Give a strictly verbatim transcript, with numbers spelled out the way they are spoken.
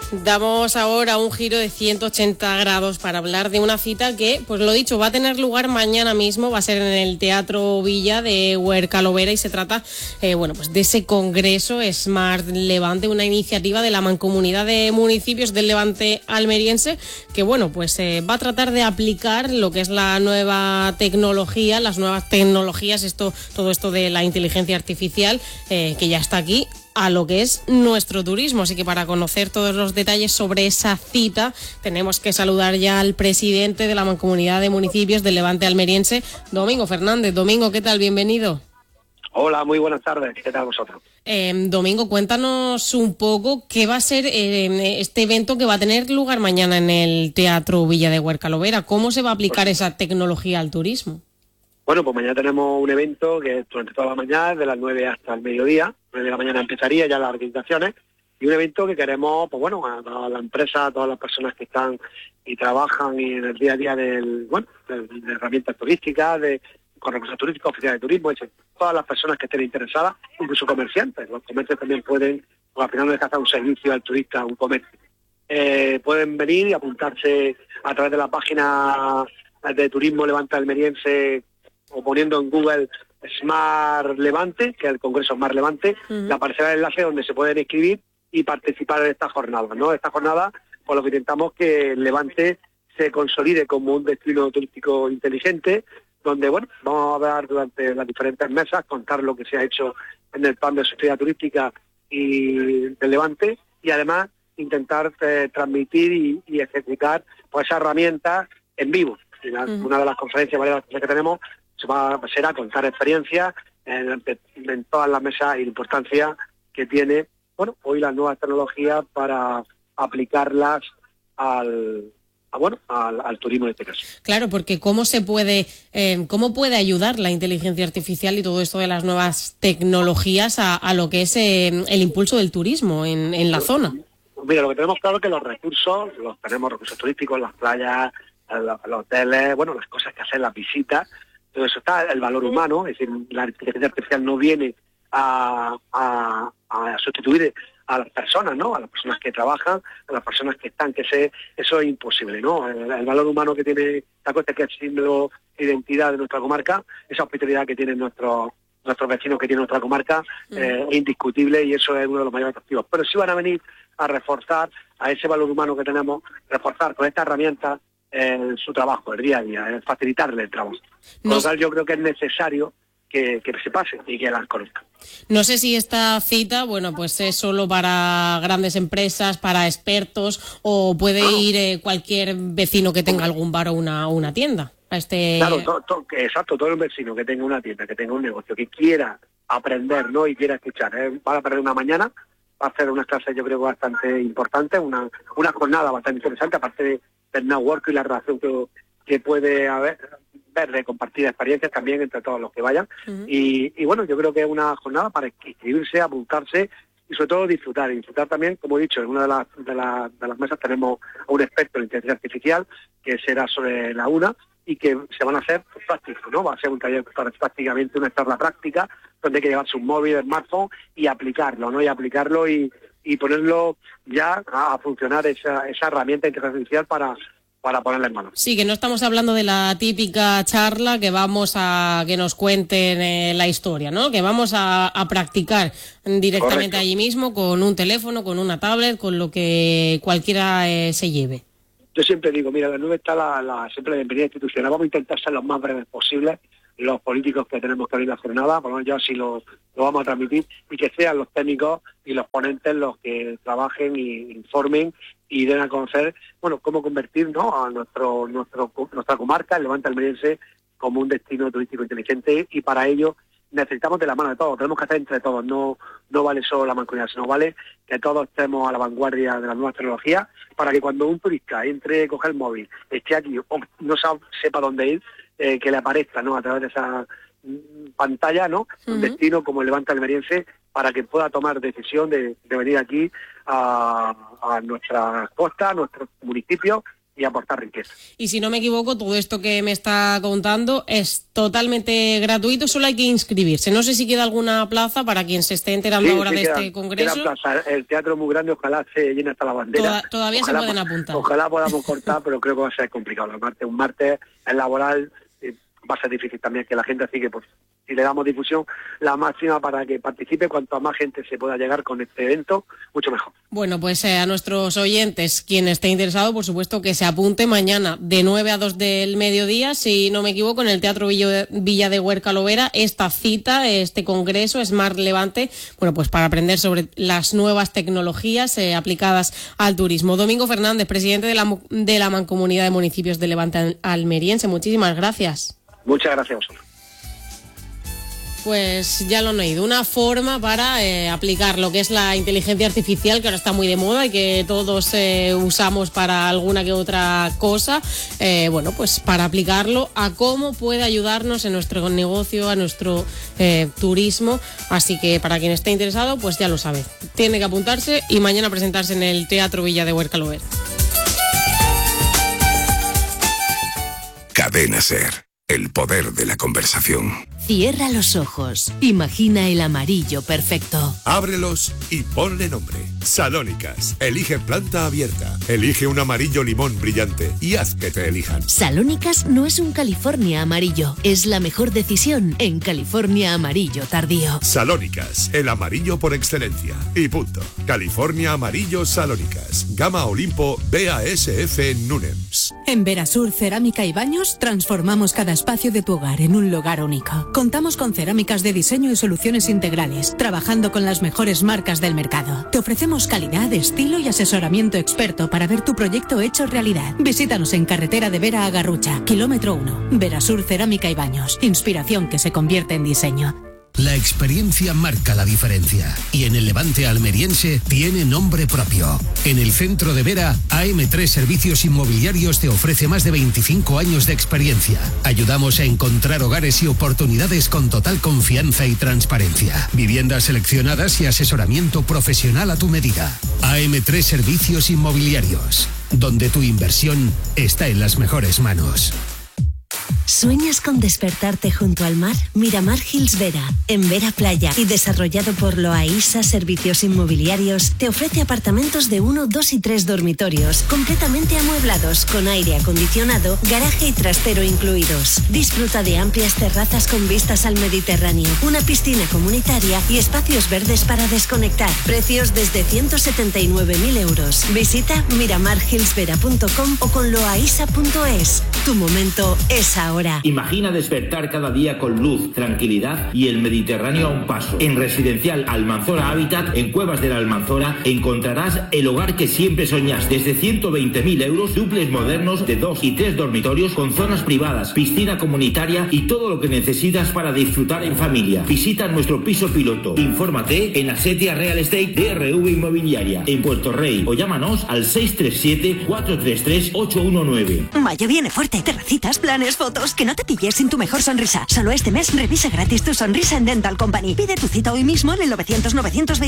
Damos ahora un giro de ciento ochenta grados para hablar de una cita que, pues lo dicho, va a tener lugar mañana mismo, va a ser en el Teatro Villa de Huercalovera y se trata, eh, bueno, pues de ese congreso Smart Levante, una iniciativa de la Mancomunidad de Municipios del Levante almeriense que, bueno, pues eh, va a tratar de aplicar lo que es la nueva tecnología, las nuevas tecnologías, esto, todo esto de la inteligencia artificial, eh, que ya está aquí, a lo que es nuestro turismo. Así que para conocer todos los detalles sobre esa cita tenemos que saludar ya al presidente de la Mancomunidad de Municipios del Levante almeriense, Domingo Fernández. Domingo, ¿qué tal? Bienvenido. Hola, muy buenas tardes. ¿Qué tal vosotros? Eh, Domingo, cuéntanos un poco qué va a ser eh, este evento que va a tener lugar mañana en el Teatro Villa de Huercalovera. ¿Cómo se va a aplicar pues, esa tecnología al turismo? Bueno, pues mañana tenemos un evento que es durante toda la mañana, de las nueve hasta el mediodía. nueve de la mañana empezaría ya las organizaciones. Y un evento que queremos, pues bueno, a toda la empresa, a todas las personas que están y trabajan y en el día a día del, bueno, de, de herramientas turísticas, de con recursos turísticos, oficinas de turismo, etcétera. Todas las personas que estén interesadas, incluso comerciantes. Los comercios también pueden, pues al final no dejar un servicio al turista, un comercio. Eh, pueden venir y apuntarse a través de la página de Turismo Levante Almeriense o poniendo en Google Smart Levante, que es el Congreso Smart Levante, uh-huh. le aparecerá el enlace donde se pueden inscribir y participar en esta jornada, ¿no? Esta jornada, por lo que intentamos que el Levante se consolide como un destino turístico inteligente, donde, bueno, vamos a ver durante las diferentes mesas, contar lo que se ha hecho en el plan de sostenibilidad turística y del Levante, y además intentar eh, transmitir y, y ejecutar pues esa herramienta en vivo. Y la, uh-huh. Una de las conferencias, varias que tenemos, se va, será contar experiencias en, en todas las mesas y la importancia que tiene, bueno, hoy las nuevas tecnologías para aplicarlas al, a, bueno, al, al turismo en este caso. Claro, porque cómo se puede, eh, cómo puede ayudar la inteligencia artificial y todo esto de las nuevas tecnologías a, a lo que es eh, el impulso del turismo en, en la zona. Mira, lo que tenemos claro es que los recursos, los tenemos recursos turísticos, las playas, los, los hoteles, bueno, las cosas que hacen, las visitas. Todo eso está, el valor humano, es decir, la inteligencia artificial no viene a, a, a sustituir a las personas, ¿no? A las personas que trabajan, a las personas que están, que se, eso es imposible, ¿no? El, el valor humano que tiene la costa, que es símbolo de identidad de nuestra comarca, esa hospitalidad que tienen nuestros nuestros vecinos que tienen nuestra comarca, mm. eh, es indiscutible y eso es uno de los mayores atractivos. Pero sí van a venir a reforzar a ese valor humano que tenemos, reforzar con esta herramienta en su trabajo, el día a día, el facilitarle el trabajo. Con lo cual yo creo que es necesario que, que se pase y que las conozcan. No sé si esta cita, bueno, pues es solo para grandes empresas, para expertos, o puede no. ir eh, cualquier vecino que tenga algún bar o una, una tienda a este... Claro, to, to, exacto, todo el vecino que tenga una tienda, que tenga un negocio, que quiera aprender, ¿no? Y quiera escuchar. ¿eh? Va a perder una mañana, va a hacer unas clases yo creo bastante importantes, una, una jornada bastante interesante, aparte de del network y la relación que, que puede haber, ver de compartir experiencias también entre todos los que vayan. Uh-huh. Y, y bueno, yo creo que es una jornada para inscribirse, apuntarse y sobre todo disfrutar. Y disfrutar también, como he dicho, en una de las, de, la, de las mesas tenemos a un experto en inteligencia artificial que será sobre la una y que se van a hacer prácticos, ¿no? Va a ser un taller prácticamente una charla práctica donde hay que llevarse un móvil, el smartphone y aplicarlo, ¿no? Y aplicarlo y y ponerlo ya a, a funcionar esa, esa herramienta de inteligencia artificial para, para ponerla en mano. Sí, que no estamos hablando de la típica charla que vamos a que nos cuenten eh, la historia, ¿no? Que vamos a, a practicar directamente Correcto. Allí mismo con un teléfono, con una tablet, con lo que cualquiera eh, se lleve. Yo siempre digo, mira, a las nueve está la, la, siempre la bienvenida institucional. Vamos a intentar ser los más breves posibles, los políticos que tenemos que abrir la jornada, por lo menos yo así lo, lo vamos a transmitir, y que sean los técnicos y los ponentes los que trabajen y informen y den a conocer, bueno, cómo convertir, ¿no? a nuestro, nuestro nuestra comarca, el Levante almeriense, como un destino turístico inteligente, y para ello necesitamos de la mano de todos, tenemos que hacer entre todos, no no vale solo la mancomunidad, sino vale que todos estemos a la vanguardia de las nuevas tecnologías, para que cuando un turista entre, coge el móvil, esté aquí o no sabe, sepa dónde ir, eh, que le aparezca, ¿no? A través de esa pantalla, ¿no? Uh-huh. Un destino como el Levante almeriense, para que pueda tomar decisión de, de venir aquí a, a nuestra costa, a nuestros municipios, y aportar riqueza. Y si no me equivoco, todo esto que me está contando es totalmente gratuito, solo hay que inscribirse. No sé si queda alguna plaza para quien se esté enterando sí, ahora sí, de queda, este congreso. Queda plaza. El teatro es muy grande, ojalá se llene hasta la bandera. Toda, todavía ojalá, se pueden apuntar. Ojalá podamos cortar, pero creo que va a ser complicado. El martes, un martes es laboral, eh, va a ser difícil también que la gente, así que pues si le damos difusión la máxima para que participe, cuanto a más gente se pueda llegar con este evento, mucho mejor. Bueno, pues eh, a nuestros oyentes, quien esté interesado, por supuesto que se apunte mañana de nueve a dos del mediodía, si no me equivoco, en el Teatro Villa, Villa de Huerca Lovera, esta cita, este congreso Smart Levante, bueno, pues para aprender sobre las nuevas tecnologías eh, aplicadas al turismo. Domingo Fernández, presidente de la, de la Mancomunidad de Municipios de Levante Almeriense, muchísimas gracias. Muchas gracias a vosotros. Pues ya lo han oído, una forma para eh, aplicar lo que es la inteligencia artificial, que ahora está muy de moda y que todos eh, usamos para alguna que otra cosa, eh, bueno, pues para aplicarlo a cómo puede ayudarnos en nuestro negocio, a nuestro eh, turismo. Así que para quien esté interesado, pues ya lo sabe, tiene que apuntarse y mañana presentarse en el Teatro Villa de Huerca Lovera. Cadena SER, el poder de la conversación. Cierra los ojos. Imagina el amarillo perfecto. Ábrelos y ponle nombre. Salónicas. Elige planta abierta. Elige un amarillo limón brillante y haz que te elijan. Salónicas no es un California amarillo. Es la mejor decisión en California amarillo tardío. Salónicas. El amarillo por excelencia. Y punto. California amarillo Salónicas. Gama Olimpo B A S F Nunems. En Verasur Cerámica y Baños transformamos cada espacio de tu hogar en un lugar único. Contamos con cerámicas de diseño y soluciones integrales, trabajando con las mejores marcas del mercado. Te ofrecemos calidad, estilo y asesoramiento experto para ver tu proyecto hecho realidad. Visítanos en Carretera de Vera a Garrucha, kilómetro uno. Verasur Cerámica y Baños. Inspiración que se convierte en diseño. La experiencia marca la diferencia y en el Levante almeriense tiene nombre propio. En el centro de Vera, A M tres Servicios Inmobiliarios te ofrece más de veinticinco años de experiencia. Ayudamos a encontrar hogares y oportunidades con total confianza y transparencia. Viviendas seleccionadas y asesoramiento profesional a tu medida. A M tres Servicios Inmobiliarios, donde tu inversión está en las mejores manos. ¿Sueñas con despertarte junto al mar? Miramar Hills Vera, en Vera Playa y desarrollado por Loaisa Servicios Inmobiliarios, te ofrece apartamentos de uno, dos y tres dormitorios, completamente amueblados, con aire acondicionado, garaje y trastero incluidos. Disfruta de amplias terrazas con vistas al Mediterráneo, una piscina comunitaria y espacios verdes para desconectar. Precios desde ciento setenta y nueve mil euros. Visita miramar hills vera punto com o con loaisa punto es. Tu momento es ahora. Imagina despertar cada día con luz, tranquilidad y el Mediterráneo a un paso. En Residencial Almanzora Habitat, en Cuevas de la Almanzora, encontrarás el hogar que siempre soñaste. Desde ciento veinte mil euros, dúplex modernos de dos y tres dormitorios con zonas privadas, piscina comunitaria y todo lo que necesitas para disfrutar en familia. Visita nuestro piso piloto. Infórmate en Asetia Real Estate D R V Inmobiliaria en Puerto Rey o llámanos al seis tres siete, cuatro tres tres, ocho uno nueve. Mayo viene fuerte. Terracitas, planes, fotos. Que no te pilles sin tu mejor sonrisa. Solo este mes revisa gratis tu sonrisa en Dental Company. Pide tu cita hoy mismo en el novecientos novecientos